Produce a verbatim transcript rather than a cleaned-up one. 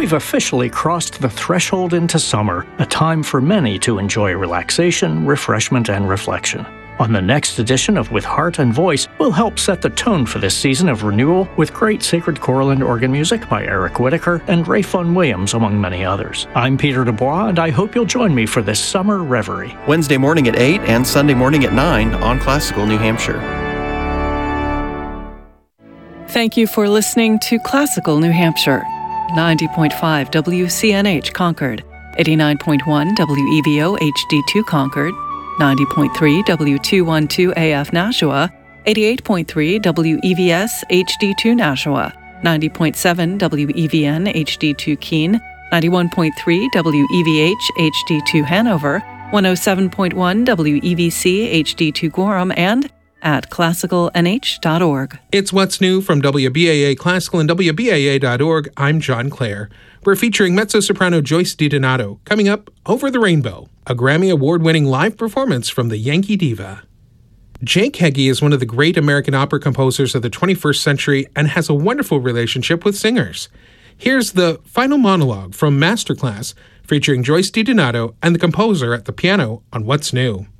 we've officially crossed the threshold into summer, a time for many to enjoy relaxation, refreshment, and reflection. On the next edition of With Heart and Voice, we'll help set the tone for this season of renewal with great sacred choral and organ music by Eric Whitaker and Ray Fun Williams, among many others. I'm Peter Dubois, and I hope you'll join me for this summer reverie. Wednesday morning at eight and Sunday morning at nine on Classical New Hampshire. Thank you for listening to Classical New Hampshire. ninety point five W C N H Concord, eighty-nine point one W E V O H D two Concord, ninety point three W two twelve A F Nashua, eighty-eight point three W E V S H D two Nashua, ninety point seven W E V N H D two Keene, ninety-one point three W E V H H D two Hanover, one oh seven point one W E V C H D two Gorham, and at classical n h dot org. It's What's New from W B A A Classical and W B A A dot org. I'm John Clare. We're featuring mezzo-soprano Joyce DiDonato. Coming up, Over the Rainbow, a Grammy Award-winning live performance from the Yankee Diva. Jake Heggie is one of the great American opera composers of the twenty-first century and has a wonderful relationship with singers. Here's the final monologue from Masterclass featuring Joyce DiDonato and the composer at the piano on What's New.